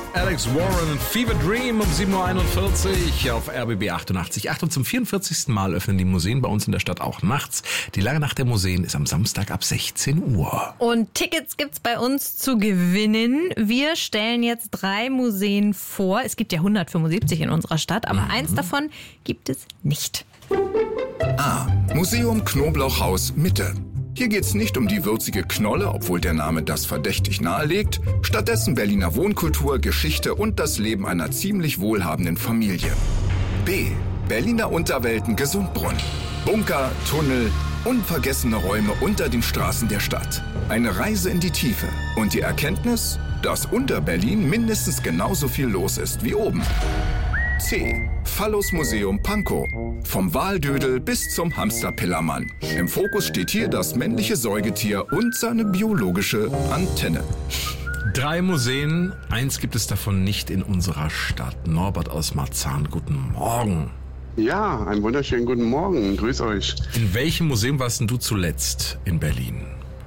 Alex Warren und Fever Dream um 7.41 Uhr auf RBB 88.8. Und zum 44. Mal öffnen die Museen bei uns in der Stadt auch nachts. Die lange Nacht der Museen ist am Samstag ab 16 Uhr. Und Tickets gibt's bei uns zu gewinnen. Wir stellen jetzt 3 Museen vor. Es gibt ja 175 in unserer Stadt, aber eins davon gibt es nicht. A. Museum Knoblauchhaus Mitte. Hier geht's nicht um die würzige Knolle, obwohl der Name das verdächtig nahelegt. Stattdessen Berliner Wohnkultur, Geschichte und das Leben einer ziemlich wohlhabenden Familie. B. Berliner Unterwelten Gesundbrunn. Bunker, Tunnel, unvergessene Räume unter den Straßen der Stadt. Eine Reise in die Tiefe und die Erkenntnis, dass unter Berlin mindestens genauso viel los ist wie oben. C. Phallus Museum Pankow. Vom Waldödel bis zum Hamsterpillermann. Im Fokus steht hier das männliche Säugetier und seine biologische Antenne. 3 Museen, eins gibt es davon nicht in unserer Stadt. Norbert aus Marzahn, guten Morgen. Ja, einen wunderschönen guten Morgen. Grüß euch. In welchem Museum warst denn du zuletzt in Berlin?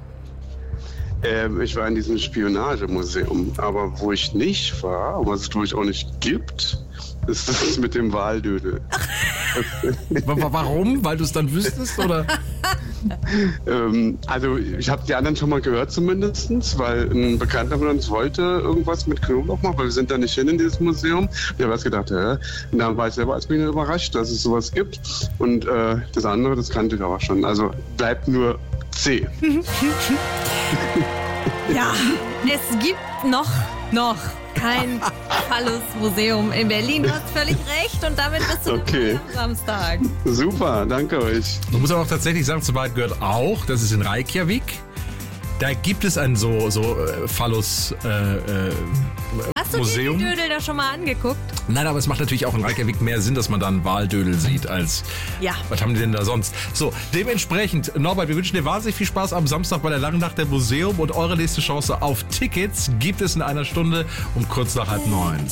Ich war in diesem Spionagemuseum. Aber wo ich nicht war, was es glaube ich auch nicht gibt, ist das mit dem Waldödel. Warum? Weil du es dann wüsstest, oder? Also ich habe die anderen schon mal gehört zumindest, weil ein Bekannter von uns wollte irgendwas mit Knoblauch machen, weil wir sind da nicht hin in dieses Museum. Ich habe erst gedacht, und dann war ich selber als Biene überrascht, dass es sowas gibt. Und das andere, das kannte ich aber schon. Also bleibt nur C. Ja, es gibt noch kein Phallus-Museum in Berlin. Du hast völlig recht und damit bist du Okay. am Samstag. Super, danke euch. Man muss aber auch tatsächlich sagen, zur Wahrheit gehört auch, das ist in Reykjavik. Da gibt es ein so Phallus Hast du Museum. dir die Dödel da schon mal angeguckt? Nein, aber es macht natürlich auch in Reykjavik mehr Sinn, dass man da einen Waldödel sieht, als Ja. was haben die denn da sonst? So, dementsprechend, Norbert, wir wünschen dir wahnsinnig viel Spaß am Samstag bei der langen Nacht der Museum und eure nächste Chance auf Tickets gibt es in einer Stunde um kurz nach 8:30.